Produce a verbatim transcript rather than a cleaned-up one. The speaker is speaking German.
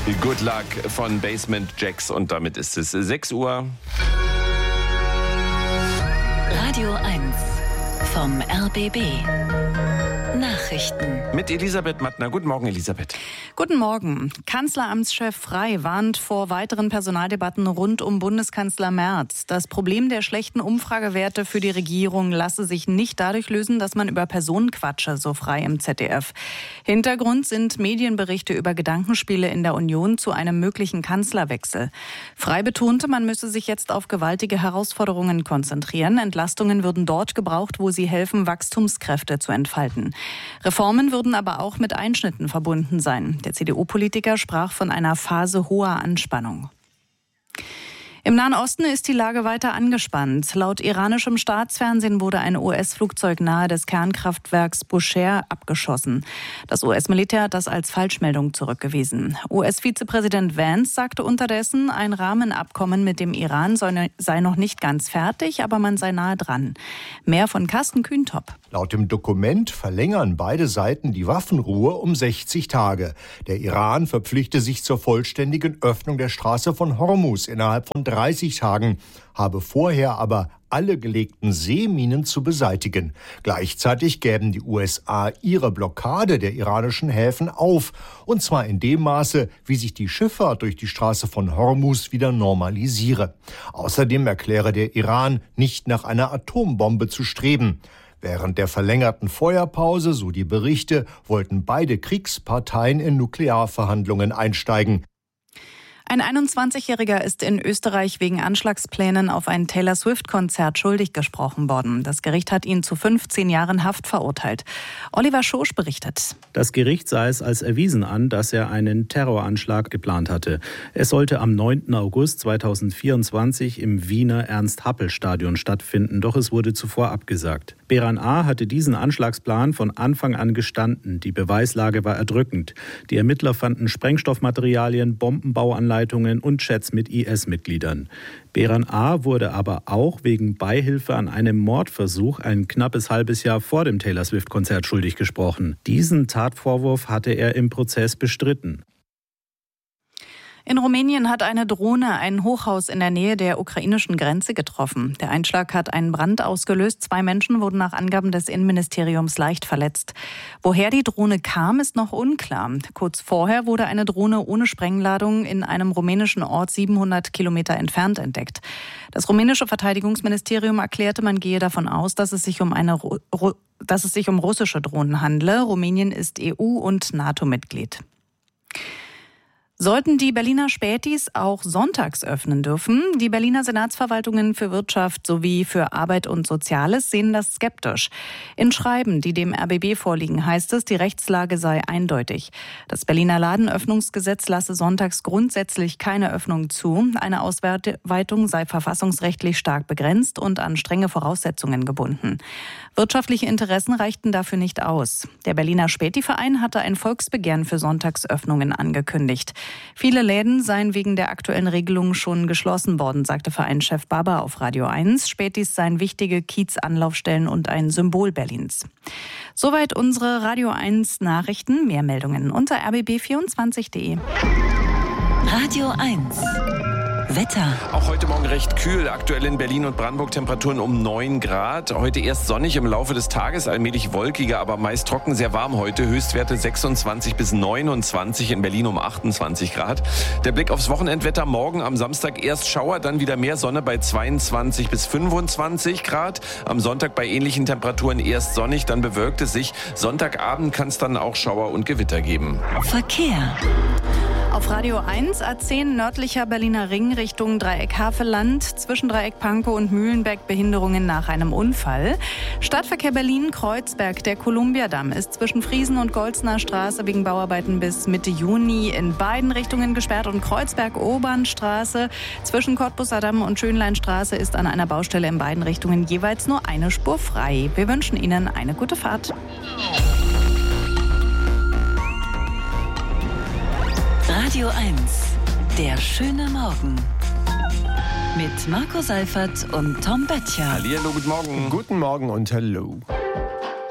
Good Luck von Basement Jaxx und damit ist es sechs Uhr. Radio eins vom R B B. Nachrichten. Mit Elisabeth Mattner. Guten Morgen, Elisabeth. Guten Morgen. Kanzleramtschef Frey warnt vor weiteren Personaldebatten rund um Bundeskanzler Merz. Das Problem der schlechten Umfragewerte für die Regierung lasse sich nicht dadurch lösen, dass man über Personen quatsche, so Frey im Z D F. Hintergrund sind Medienberichte über Gedankenspiele in der Union zu einem möglichen Kanzlerwechsel. Frey betonte, man müsse sich jetzt auf gewaltige Herausforderungen konzentrieren. Entlastungen würden dort gebraucht, wo sie helfen, Wachstumskräfte zu entfalten. Reformen würden aber auch mit Einschnitten verbunden sein. Der C D U-Politiker sprach von einer Phase hoher Anspannung. Im Nahen Osten ist die Lage weiter angespannt. Laut iranischem Staatsfernsehen wurde ein U S-Flugzeug nahe des Kernkraftwerks Bushehr abgeschossen. Das U S-Militär hat das als Falschmeldung zurückgewiesen. U S-Vizepräsident Vance sagte unterdessen, ein Rahmenabkommen mit dem Iran sei noch nicht ganz fertig, aber man sei nahe dran. Mehr von Carsten Kühntop. Laut dem Dokument verlängern beide Seiten die Waffenruhe um sechzig Tage. Der Iran verpflichte sich zur vollständigen Öffnung der Straße von Hormuz innerhalb von dreißig Tagen, habe vorher aber alle gelegten Seeminen zu beseitigen. Gleichzeitig gäben die U S A ihre Blockade der iranischen Häfen auf, und zwar in dem Maße, wie sich die Schifffahrt durch die Straße von Hormuz wieder normalisiere. Außerdem erkläre der Iran, nicht nach einer Atombombe zu streben. Während der verlängerten Feuerpause, so die Berichte, wollten beide Kriegsparteien in Nuklearverhandlungen einsteigen. Ein einundzwanzigjähriger ist in Österreich wegen Anschlagsplänen auf ein Taylor-Swift-Konzert schuldig gesprochen worden. Das Gericht hat ihn zu fünfzehn Jahren Haft verurteilt. Oliver Schosch berichtet. Das Gericht sah es als erwiesen an, dass er einen Terroranschlag geplant hatte. Es sollte am neunten August zweitausendvierundzwanzig im Wiener Ernst-Happel-Stadion stattfinden, doch es wurde zuvor abgesagt. Beran A. hatte diesen Anschlagsplan von Anfang an gestanden. Die Beweislage war erdrückend. Die Ermittler fanden Sprengstoffmaterialien, Bombenbauanleitungen und Chats mit I S-Mitgliedern. Beran A. wurde aber auch wegen Beihilfe an einem Mordversuch ein knappes halbes Jahr vor dem Taylor-Swift-Konzert schuldig gesprochen. Diesen Tatvorwurf hatte er im Prozess bestritten. In Rumänien hat eine Drohne ein Hochhaus in der Nähe der ukrainischen Grenze getroffen. Der Einschlag hat einen Brand ausgelöst. Zwei Menschen wurden nach Angaben des Innenministeriums leicht verletzt. Woher die Drohne kam, ist noch unklar. Kurz vorher wurde eine Drohne ohne Sprengladung in einem rumänischen Ort siebenhundert Kilometer entfernt entdeckt. Das rumänische Verteidigungsministerium erklärte, man gehe davon aus, dass es sich um eine Ru- Ru- dass es sich um russische Drohnen handle. Rumänien ist E U- und NATO-Mitglied. Sollten die Berliner Spätis auch sonntags öffnen dürfen? Die Berliner Senatsverwaltungen für Wirtschaft sowie für Arbeit und Soziales sehen das skeptisch. In Schreiben, die dem R B B vorliegen, heißt es, die Rechtslage sei eindeutig. Das Berliner Ladenöffnungsgesetz lasse sonntags grundsätzlich keine Öffnung zu. Eine Ausweitung sei verfassungsrechtlich stark begrenzt und an strenge Voraussetzungen gebunden. Wirtschaftliche Interessen reichten dafür nicht aus. Der Berliner Späti-Verein hatte ein Volksbegehren für Sonntagsöffnungen angekündigt. Viele Läden seien wegen der aktuellen Regelung schon geschlossen worden, sagte Vereinschef Baba auf Radio eins. Spätis seien wichtige Kiez-Anlaufstellen und ein Symbol Berlins. Soweit unsere Radio eins Nachrichten. Mehr Meldungen unter r b b vierundzwanzig punkt de. Radio eins. Wetter. Auch heute Morgen recht kühl. Aktuell in Berlin und Brandenburg Temperaturen um neun Grad. Heute erst sonnig, im Laufe des Tages allmählich wolkiger, aber meist trocken, sehr warm heute. Höchstwerte sechsundzwanzig bis neunundzwanzig, in Berlin um achtundzwanzig Grad. Der Blick aufs Wochenendwetter: morgen am Samstag erst Schauer, dann wieder mehr Sonne bei zweiundzwanzig bis fünfundzwanzig Grad. Am Sonntag bei ähnlichen Temperaturen erst sonnig, dann bewölkt es sich. Sonntagabend kann es dann auch Schauer und Gewitter geben. Verkehr. Auf Radio eins A zehn nördlicher Berliner Ring Richtung Dreieck Havelland, zwischen Dreieck Pankow und Mühlenbeck Behinderungen nach einem Unfall. Stadtverkehr Berlin Kreuzberg, der Kolumbiadamm ist zwischen Friesen und Golzner Straße wegen Bauarbeiten bis Mitte Juni in beiden Richtungen gesperrt, und Kreuzberg Obernstraße zwischen Cottbusser Damm und Schönleinstraße ist an einer Baustelle in beiden Richtungen jeweils nur eine Spur frei. Wir wünschen Ihnen eine gute Fahrt. Radio eins, der schöne Morgen. Mit Marco Seifert und Tom Böttcher. Hallihallo, guten Morgen. Guten Morgen und hallo.